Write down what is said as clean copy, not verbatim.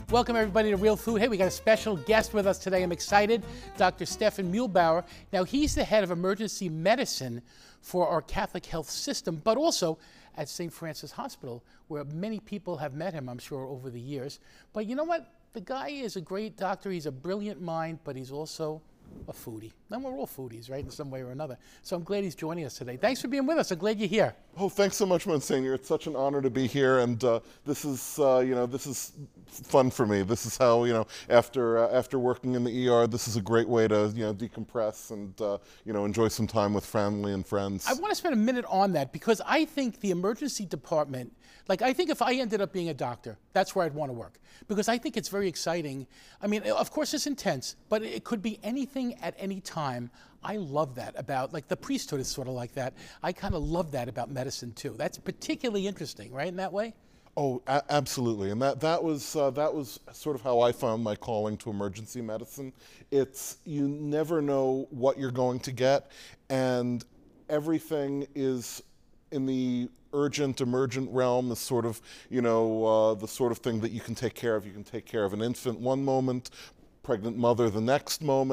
Welcome everybody to Real Food. Hey, we got a special guest with us today. I'm excited, Dr. Stefan Muehlbauer. Now, he's the head of emergency medicine for our Catholic health system, but also at St. Francis Hospital, where many people have met him, I'm sure, over the years. But you know what? The guy is a great doctor. He's a brilliant mind, but he's also a foodie. And we're all foodies, right, in some way or another. So I'm glad he's joining us today. Thanks for being with us. I'm glad you're here. Oh, thanks so much, Monsignor. It's such an honor to be here, and this is, this is fun for me. This is how, after working in the ER, this is a great way to, decompress and, enjoy some time with family and friends. I want to spend a minute on that because I think the emergency department, I think if I ended up being a doctor, that's where I'd want to work because I think it's very exciting. I mean, of course it's intense, but it could be anything at any time. I love that about, the priesthood is sort of like that. I kind of love that about medicine too. That's particularly interesting, right, in that way? Oh, absolutely, and that was sort of how I found my calling to emergency medicine. It's, you never know what you're going to get, and everything is in the urgent, emergent realm is sort of, the sort of thing that you can take care of. You can take care of an infant one moment, pregnant mother the next moment.